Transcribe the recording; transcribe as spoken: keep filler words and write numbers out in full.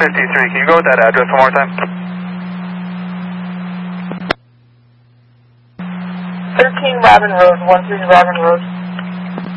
fifty-three. Can you go with that address one more time? thirteen Robin Road, one three Robin Road.